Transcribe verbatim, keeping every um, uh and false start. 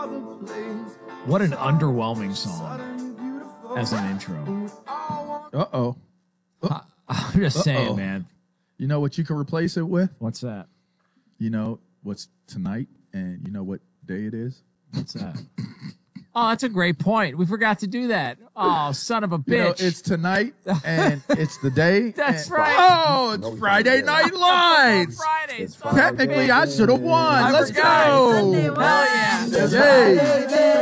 What an underwhelming song as an intro. Uh-oh. I, I'm just Uh-oh. saying, man. You know what you can replace it with? What's that? You know what's tonight, and you know what day it is? What's that? Oh, that's a great point. We forgot to do that. Oh, son of a bitch. You know, it's tonight, and it's the day. That's and, right. Oh, it's Friday Night Lights. Friday. It's son of a Technically, bitch. I should have won. I Let's forgot. go. Sunday, hell yeah. Hey.